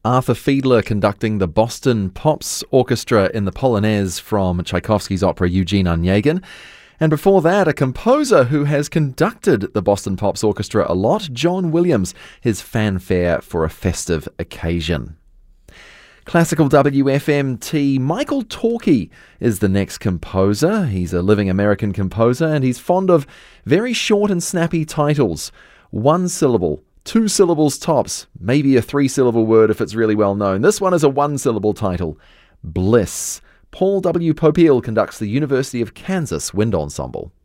Arthur Fiedler conducting the Boston Pops Orchestra in the Polonaise from Tchaikovsky's opera Eugene Onegin. And before that, a composer who has conducted the Boston Pops Orchestra a lot, John Williams, his fanfare for a festive occasion. Classical WFMT, Michael Torke is the next composer. He's a living American composer and he's fond of very short and snappy titles. 1 syllable, 2 syllables tops, maybe a 3-syllable word if it's really well known. This one is a 1-syllable title, Bliss. Paul W. Popiel conducts the University of Kansas Wind Ensemble.